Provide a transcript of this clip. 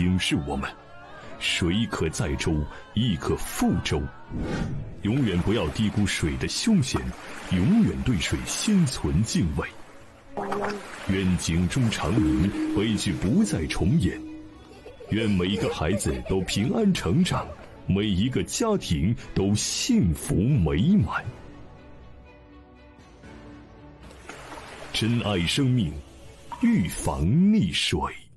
警示我们：水可载舟，亦可覆舟。永远不要低估水的凶险，永远对水心存敬畏。愿警钟长鸣，悲剧不再重演。愿每一个孩子都平安成长，每一个家庭都幸福美满。珍爱生命，预防溺水。